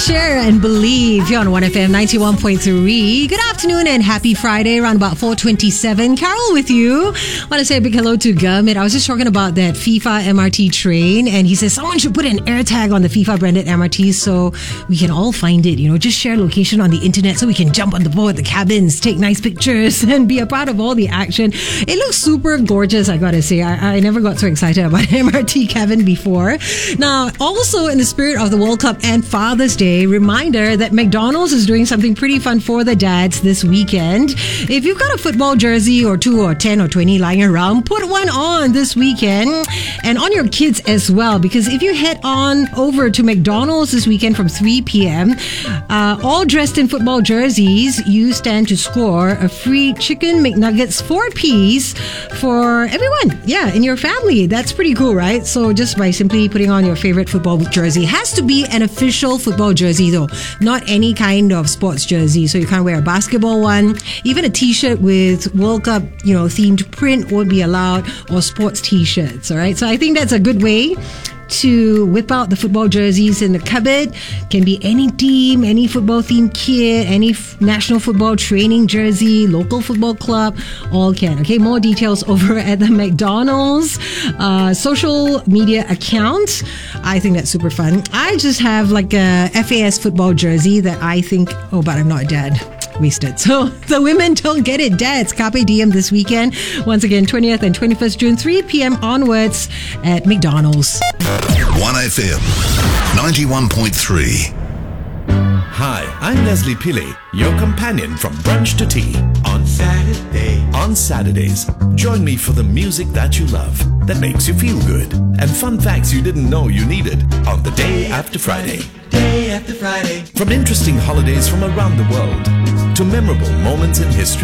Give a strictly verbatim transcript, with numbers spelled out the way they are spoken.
Share and Believe here on one F M ninety-one point three. Good afternoon and happy Friday, around about four twenty-seven. Carol with you. I want to say a big hello to Gurmit. I was just talking about that FIFA M R T train, and he says someone should put an air tag on the FIFA branded M R T so we can all find it. You know, just share location on the internet so we can jump on the board, the cabins, take nice pictures, and be a part of all the action. It looks super gorgeous, I gotta say. I, I never got so excited about M R T cabin before. Now, also in the spirit of the World Cup and Father's Day, reminder that McDonald's is doing something pretty fun for the dads this weekend. If you've got a football jersey or two or ten or twenty lying around, put one on this weekend and on your kids as well, because if you head on over to McDonald's this weekend from three p.m, uh, all dressed in football jerseys, you stand to score a free Chicken McNuggets four-piece for everyone, yeah, in your family. That's pretty cool, right? So just by simply putting on your favorite football jersey. Has to be an official football jersey though, not any kind of sports jersey. So you can't wear a basketball one. Even a t-shirt with World Cup, you know, themed print won't be allowed, or sports t-shirts, all right? So I think that's a good way to whip out the football jerseys in the cupboard. Can be any team, any football themed kit, any f- national football training jersey, local football club, all can. Okay, more details over at the McDonald's uh, social media account. I think that's super fun. I just have like a F A S football jersey that I think, oh, but I'm not a dad. Wasted. So the women don't get it, dads. Carpe Diem this weekend. Once again, twentieth and twenty-first June, three p.m. onwards at McDonald's. one F M ninety-one point three. Hi, I'm Leslie Pillay, your companion from brunch to tea on Saturday. On Saturdays, join me for the music that you love, that makes you feel good, and fun facts you didn't know you needed on the Day After Friday. Day After Friday. From interesting holidays from around the world to memorable moments in history.